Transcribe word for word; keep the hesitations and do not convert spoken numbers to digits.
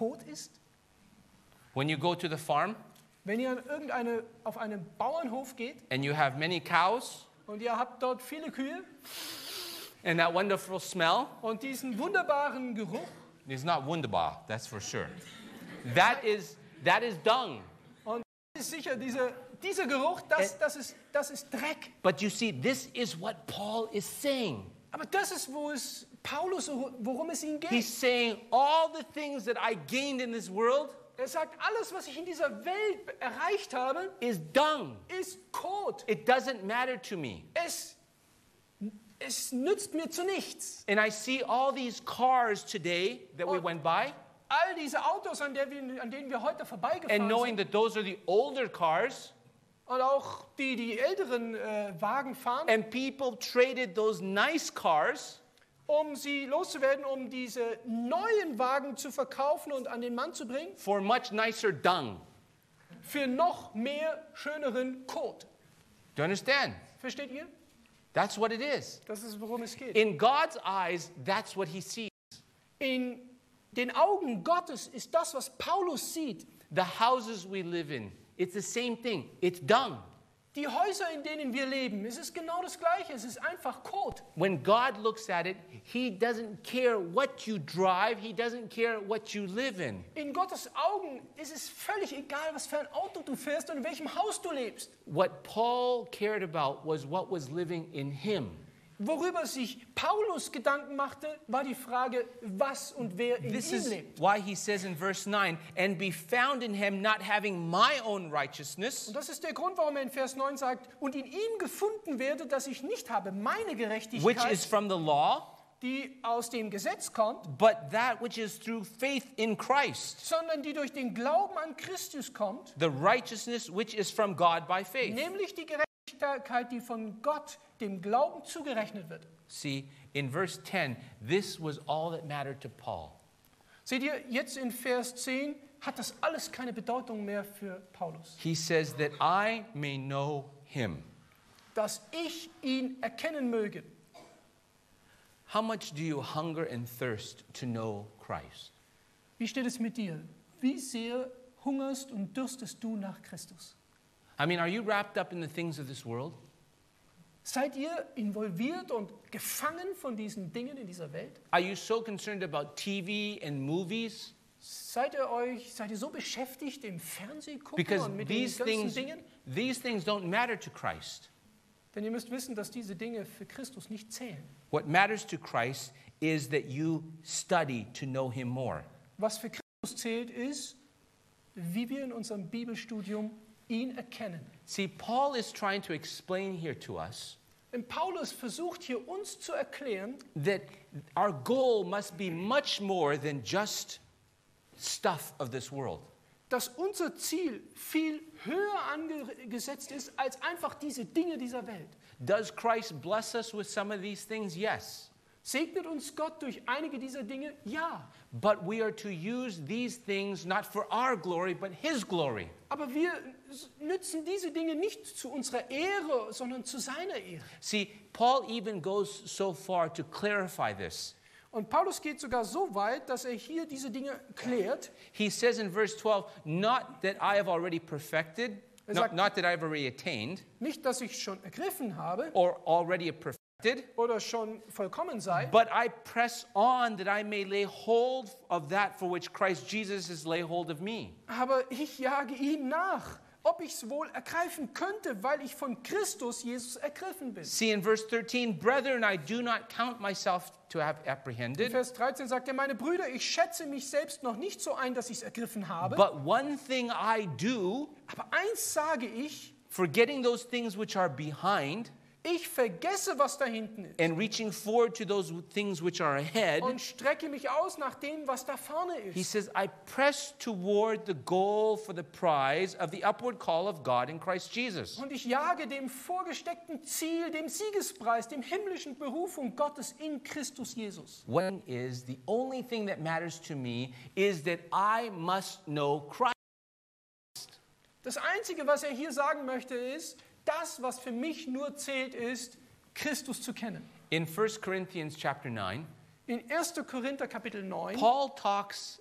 Kot ist? When you go to the farm Wenn ihr an irgendeine, auf einen Bauernhof geht and you have many cows und ihr habt dort viele Kühe and that wonderful smell, und diesen wunderbaren Geruch, it's not wunderbar, that's for sure. That is, that is dung. und ist sicher, diese, dieser Geruch, das, das, ist, das ist Dreck. But you see, this is what Paul is saying. Aber das ist, wo es Paulus, worum es ihm geht. He's saying all the things that I gained in this world Er sagt, alles, was ich in dieser Welt erreicht habe, is dung. ist Kot. It doesn't matter to me. Es, es nützt mir zu nichts. And I see all these cars today that we Und went by, all diese Autos, an, der wir, an denen wir heute and vorbeigefahren knowing sind, that those are the older cars, und auch die, die älteren äh, Wagen fahren, and people traded those nice cars um sie loszuwerden, um diese neuen Wagen zu verkaufen und an den Mann zu bringen, for much nicer dung. für noch mehr schöneren Kot. Do you understand? Versteht ihr? That's what it is. Das ist, worum es geht. In God's eyes, that's what he sees. In den Augen Gottes ist das, was Paulus sieht. The houses we live in, it's the same thing. It's dung. Die Häuser, in denen wir leben, es ist genau das Gleiche. Es ist einfach Kot. When God looks at it, he doesn't care what you drive. He doesn't care what you live in. In Gottes Augen ist es völlig egal, was für ein Auto du fährst und in welchem Haus du lebst. What Paul cared about was what was living in him. Worüber sich Paulus Gedanken machte, war die Frage, was und wer in This ihm is lebt. why he says in verse nine, and be found in him not having my own righteousness, Und das ist der Grund, warum er in Vers neun sagt, und in ihm gefunden werde, dass ich nicht habe meine which is Gerechtigkeit, from the law, die aus dem Gesetz kommt, but that which is through faith in Christ, sondern die durch den Glauben an Christus kommt, the righteousness which is from God by faith. nämlich die Gerechtigkeit, die von Gott dem Glauben zugerechnet wird. See, in verse ten, this was all that mattered to Paul. Seht ihr, jetzt in Vers zehn hat das alles keine Bedeutung mehr für Paulus. He says that I may know him. Dass ich ihn erkennen möge. How much do you hunger and thirst to know Christ? Wie steht es mit dir? Wie sehr hungerst und dürstest du nach Christus? I mean, are you wrapped up in the things of this world? Seid ihr involviert und gefangen von diesen Dingen in dieser Welt? Are you so concerned about T V and movies? Seid ihr euch, seid ihr so beschäftigt im Fernsehgucken Because und mit den these ganzen things, Dingen? these things don't matter to Christ. Denn ihr müsst wissen, dass diese Dinge für Christus nicht zählen. What matters to Christ is that you study to know him more. Was für Christus zählt, ist, wie wir in unserem Bibelstudium ihn erkennen. See, Paul is trying to explain here to us Und Paulus versucht hier uns zu erklären, that our goal must be much more than just stuff of this world. dass unser Ziel viel höher angesetzt ist als einfach diese Dinge dieser Welt. Does Christ bless us with some of these things? Yes. Segnet uns Gott durch einige dieser Dinge? Ja. But we are to use these things not for our glory, but his glory. Aber wir nützen diese Dinge nicht zu unserer Ehre, sondern zu seiner Ehre. See, Paul even goes so far to clarify this. Und Paulus geht sogar so weit, dass er hier diese Dinge klärt. He says in verse twelve, not that I have already perfected, Er not, sagt- not that I have already attained, Nicht, dass ich schon ergriffen habe or already perfected, oder schon vollkommen sei, but I press on that I may lay hold of that for which Christ Jesus has laid hold of me. aber ich jage ihm nach, ob ich es wohl ergreifen könnte, weil ich von Christus Jesus ergriffen bin. See, in verse thirteen, brethren, I do not count myself to have In apprehended, Vers dreizehn sagt er, meine Brüder, ich schätze mich selbst noch nicht so ein, dass ich es ergriffen habe. but one thing I do, Aber eins sage ich, forgetting those things which are behind, ich vergesse, was da hinten ist and reaching forward to those things which are ahead, und strecke mich aus nach dem, was da vorne he ist. says, I press toward the goal for the prize of the upward call of God in Christ Jesus. Und ich jage dem vorgesteckten Ziel, dem Siegespreis, dem himmlischen Berufung Gottes in Christus Jesus. One is the only thing that matters to me is that I must know Christ. Das Einzige, was er hier sagen möchte, ist, das, was für mich nur zählt, ist, Christus zu kennen. In First Corinthians chapter nine, In erster Korinther Kapitel neun Paul talks